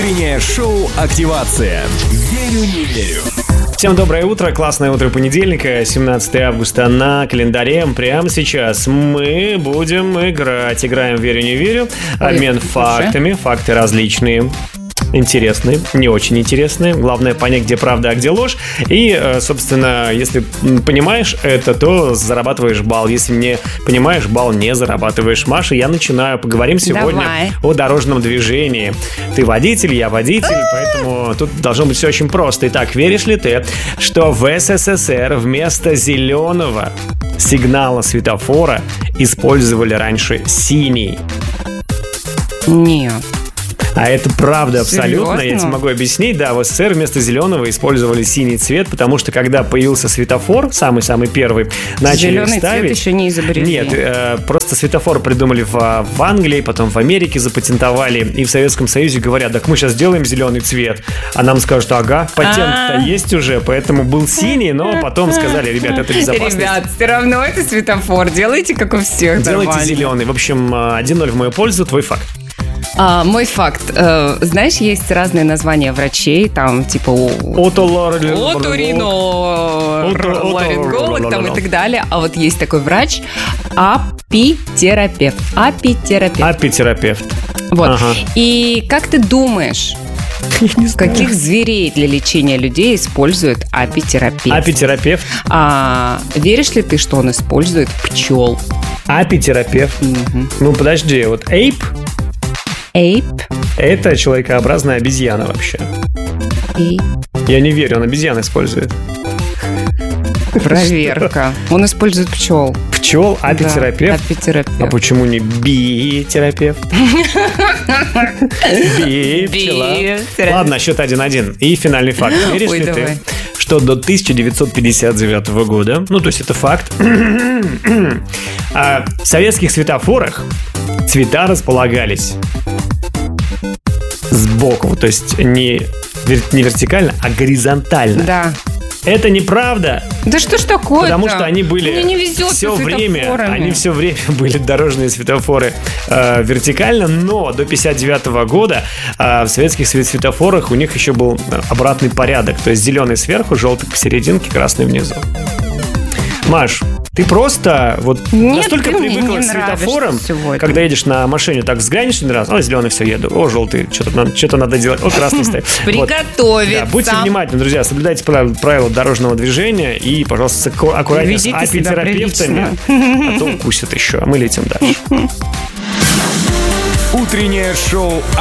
Утреннее шоу «Активация». Верю, не верю. Всем доброе утро, классное утро понедельника, 17 августа на календаре. Прямо сейчас мы будем играть. Играем «Верю, не верю». Обмен фактами, факты различные. Интересные, не очень интересные. Главное понять, где правда, а где ложь. И, собственно, если понимаешь это, то зарабатываешь балл. Если не понимаешь, балл не зарабатываешь. Маша, я начинаю. Поговорим сегодня о дорожном движении. Ты водитель, я водитель, поэтому тут должно быть все очень просто. Итак, веришь ли ты, что в СССР вместо зеленого сигнала светофора использовали раньше синий? Нет. А это правда абсолютно, Серьезно? я тебе могу объяснить. Да, в СССР вместо зеленого использовали синий цвет, потому что когда появился светофор, самый-самый первый, начали Зеленый ставить... цвет еще не изобрели. Нет, просто светофор придумали в Англии, потом в Америке запатентовали, и в Советском Союзе говорят, так мы сейчас сделаем зеленый цвет. А нам скажут, ага, патент-то есть уже, поэтому был синий, но потом сказали, ребят, это безопасно. Ребят, все равно это светофор. Делайте, как у всех. Делайте нормально. зеленый. В общем, 1-0 в мою пользу, твой факт. Мой факт. Знаешь, есть разные названия врачей, там типа оториноларинголог там и так далее. А вот есть такой врач апитерапевт. Апитерапевт. Вот. Ага. И как ты думаешь, каких зверей для лечения людей использует апитерапевт? Апитерапевт. Веришь ли ты, что он использует пчел? Апитерапевт. Ну, подожди, вот ape это человекообразная обезьяна вообще. Я не верю, он обезьян использует. Проверка. Он использует пчел. Пчел, апитерапевт? Да, апитерапевт. А почему не битерапевт? Би-пчела. Ладно, счет 1-1. И финальный факт. Веришь ли ты, что до 1959 года, ну, то есть это факт, в советских светофорах цвета располагались сбоку, то есть не вертикально, а горизонтально. Да. Это неправда. Да что ж такое-то? Потому что они были Мне не везет все со время, светофорами. они все время были дорожные светофоры вертикально, но до 59 года в советских светофорах у них еще был обратный порядок, то есть зеленый сверху, желтый посерединке, красный внизу. Маш, ты просто вот настолько привыкла к светофорам, когда едешь на машине, так взглянешь один раз, зеленый все еду, желтый, что-то надо делать, красный стоит. Приготовиться. Да, будьте внимательны, друзья, соблюдайте правила дорожного движения и, пожалуйста, аккуратнее с апитерапевтами, а то укусят еще, а мы летим дальше. Утреннее шоу